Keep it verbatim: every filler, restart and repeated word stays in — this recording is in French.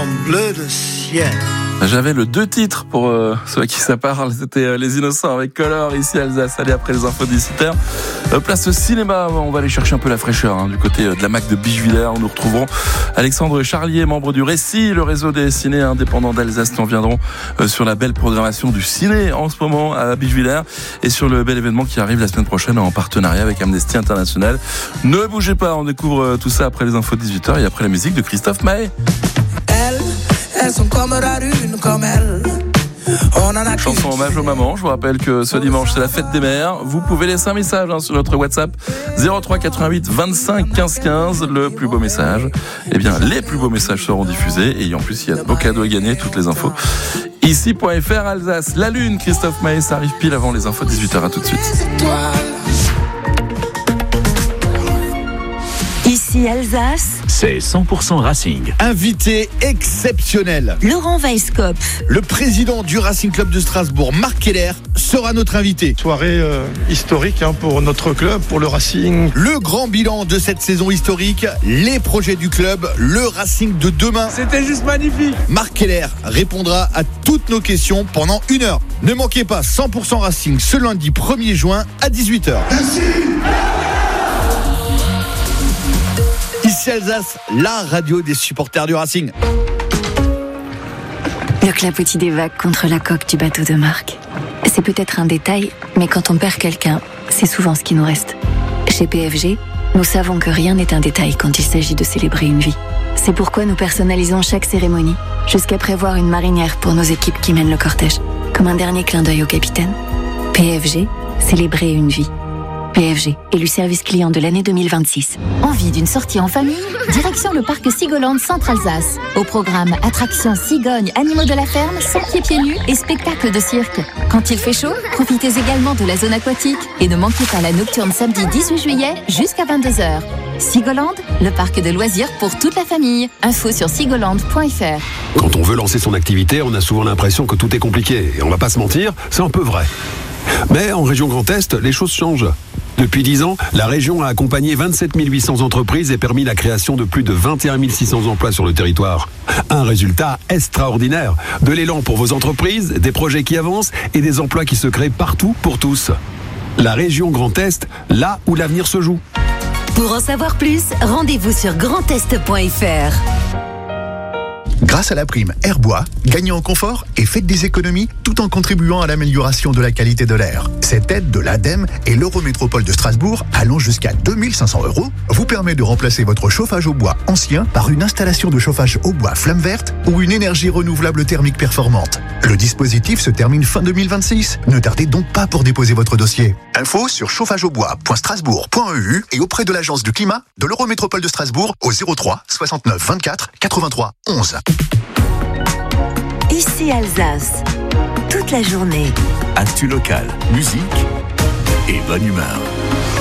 en bleu de ciel. J'avais le deux titres pour euh, ceux à qui ça parle. C'était euh, Les Innocents avec Color, ici à Alsace. Allez, après les infos dix-huit heures. Euh, place au cinéma, on va aller chercher un peu la fraîcheur hein, du côté euh, de la M A C de Bischwiller. Nous retrouverons Alexandre Charlier, membre du Récit, le réseau des ciné indépendants d'Alsace, qui en viendront euh, sur la belle programmation du ciné en ce moment à Bischwiller et sur le bel événement qui arrive la semaine prochaine en partenariat avec Amnesty International. Ne bougez pas, on découvre euh, tout ça après les infos de dix-huit heures et après la musique de Christophe Maé. Elles sont comme la lune, comme elle. On en a Chanson hommage aux mamans. Je vous rappelle que ce dimanche c'est la fête des mères. Vous pouvez laisser un message hein, sur notre WhatsApp zéro trois quatre-vingt-huit vingt-cinq quinze quinze. Le plus beau message. Eh bien, les plus beaux messages seront diffusés et en plus il y a de beaux cadeaux à gagner. Toutes les infos ici.fr Alsace. La lune, Christophe Maé, ça arrive pile avant les infos de dix-huit heures. À tout de suite. Ici Alsace, c'est cent pour cent Racing. Invité exceptionnel. Laurent Weisskopf. Le président du Racing Club de Strasbourg, Marc Keller, sera notre invité. Soirée euh, historique hein, pour notre club, pour le Racing. Le grand bilan de cette saison historique, les projets du club, le Racing de demain. C'était juste magnifique. Marc Keller répondra à toutes nos questions pendant une heure. Ne manquez pas cent pour cent Racing ce lundi premier juin à dix-huit heures. Merci. Ici Alsace, la radio des supporters du Racing. Le clapotis des vagues contre la coque du bateau de Marc. C'est peut-être un détail, mais quand on perd quelqu'un, c'est souvent ce qui nous reste. Chez P F G, nous savons que rien n'est un détail quand il s'agit de célébrer une vie. C'est pourquoi nous personnalisons chaque cérémonie, jusqu'à prévoir une marinière pour nos équipes qui mènent le cortège, comme un dernier clin d'œil au capitaine. P F G, célébrer une vie. P F G, élu service client de l'année deux mille vingt-six. Envie d'une sortie en famille? Direction le parc Sigoland Centre-Alsace. Au programme attractions cigognes, animaux de la ferme, sans pieds pieds nus et spectacles de cirque. Quand il fait chaud, profitez également de la zone aquatique et ne manquez pas la nocturne samedi dix-huit juillet jusqu'à vingt-deux heures. Sigoland, le parc de loisirs pour toute la famille. Info sur sigoland point f r. Quand on veut lancer son activité, on a souvent l'impression que tout est compliqué. Et on va pas se mentir, c'est un peu vrai. Mais en région Grand Est, les choses changent. Depuis dix ans, la région a accompagné vingt-sept mille huit cents entreprises et permis la création de plus de vingt et un mille six cents emplois sur le territoire. Un résultat extraordinaire. De l'élan pour vos entreprises, des projets qui avancent et des emplois qui se créent partout pour tous. La région Grand Est, là où l'avenir se joue. Pour en savoir plus, rendez-vous sur grand est point f r. Grâce à la prime Airbois, gagnez en confort et faites des économies tout en contribuant à l'amélioration de la qualité de l'air. Cette aide de l'ADEME et l'Eurométropole de Strasbourg, allant jusqu'à deux mille cinq cents euros, vous permet de remplacer votre chauffage au bois ancien par une installation de chauffage au bois flamme verte ou une énergie renouvelable thermique performante. Le dispositif se termine fin deux mille vingt-six. Ne tardez donc pas pour déposer votre dossier. Info sur chauffageaubois point strasbourg point e u et auprès de l'agence du climat de l'Eurométropole de Strasbourg au zéro trois soixante-neuf vingt-quatre quatre-vingt-trois onze. Ici Alsace, toute la journée. Actu local, musique et bonne humeur.